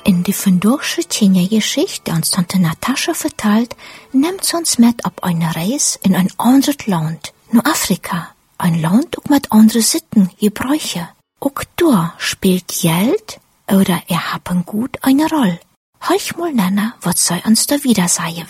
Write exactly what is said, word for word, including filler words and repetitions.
In die vandaagse Kenia-Geschichte, die uns Tante Natascha vertelt, nimmt sie uns mit auf eine Reise in ein anderes Land, nur Afrika. Ein Land auch mit anderen Sitten, Gebräuche. Auch da spielt Geld oder Erhaben gut eine Rolle. Heuch mal nennen, was sie uns da wieder sagen